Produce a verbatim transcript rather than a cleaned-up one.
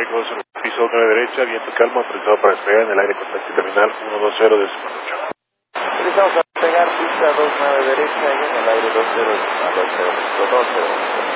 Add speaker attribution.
Speaker 1: dos cero, piso nueve derecha, viento calmo, autorizado para despegar en el aire con taxi terminal uno dos cero de Sumanucho.
Speaker 2: Autorizamos a despegar pista dos nueve derecha y en el aire dos cero, dos cero, dos cero.